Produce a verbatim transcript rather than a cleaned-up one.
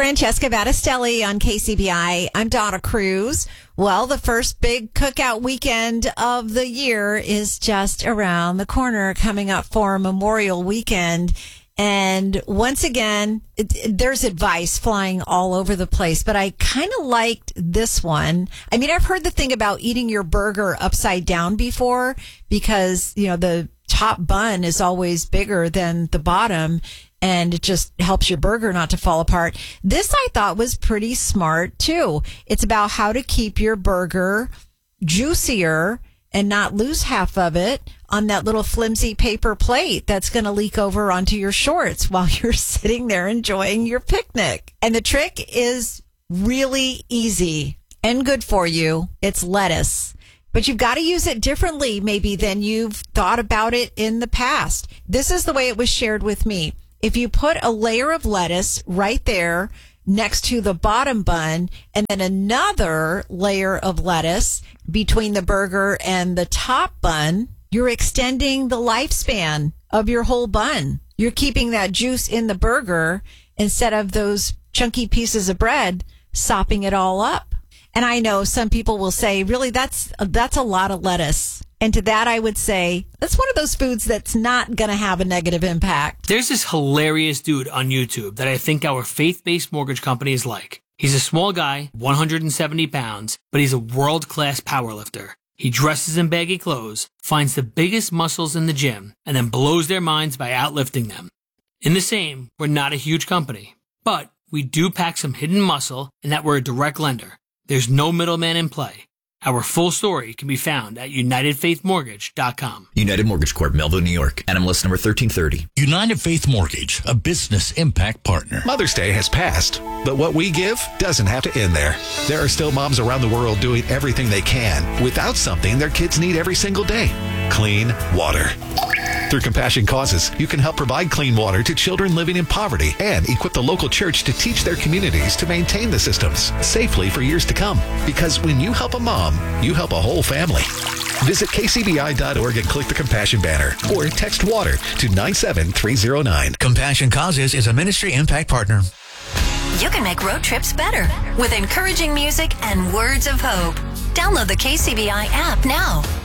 Francesca Battistelli on K C B I. I'm Donna Cruz. Well, the first big cookout weekend of the year is just around the corner, coming up for Memorial Weekend. And once again, it, it, there's advice flying all over the place, but I kind of liked this one. I mean, I've heard the thing about eating your burger upside down before because, you know, the top bun is always bigger than the bottom and it just helps your burger not to fall apart. This I thought was pretty smart too. It's about how to keep your burger juicier and not lose half of it on that little flimsy paper plate that's going to leak over onto your shorts while you're sitting there enjoying your picnic. And the trick is really easy and good for you. It's lettuce. But you've got to use it differently maybe than you've thought about it in the past. This is the way it was shared with me. If you put a layer of lettuce right there next to the bottom bun and then another layer of lettuce between the burger and the top bun, you're extending the lifespan of your whole bun. You're keeping that juice in the burger instead of those chunky pieces of bread sopping it all up. And I know some people will say, really, that's that's a lot of lettuce. And to that, I would say, that's one of those foods that's not going to have a negative impact. There's this hilarious dude on YouTube that I think our faith-based mortgage company is like. He's a small guy, one hundred seventy pounds, but he's a world-class powerlifter. He dresses in baggy clothes, finds the biggest muscles in the gym, and then blows their minds by outlifting them. In the same, we're not a huge company, but we do pack some hidden muscle in that we're a direct lender. There's no middleman in play. Our full story can be found at united faith mortgage dot com. United Mortgage Corp, Melville, New York. N M L S number thirteen thirty. United Faith Mortgage, a business impact partner. Mother's Day has passed, but what we give doesn't have to end there. There are still moms around the world doing everything they can without something their kids need every single day: clean water. Through Compassion Causes, you can help provide clean water to children living in poverty and equip the local church to teach their communities to maintain the systems safely for years to come. Because when you help a mom, you help a whole family. Visit K C B I dot org and click the Compassion banner or text WATER to nine seven three zero nine. Compassion Causes is a ministry impact partner. You can make road trips better with encouraging music and words of hope. Download the K C B I app now.